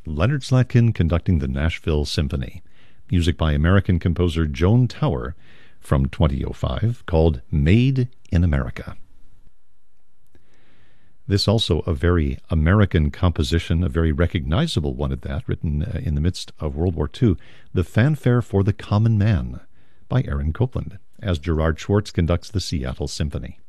Leonard Slatkin conducting the Nashville Symphony. Music by American composer Joan Tower from 2005 called Made in America. This also a very American composition, a very recognizable one at that, written in the midst of World War II, The Fanfare for the Common Man by Aaron Copland, as Gerard Schwartz conducts the Seattle Symphony.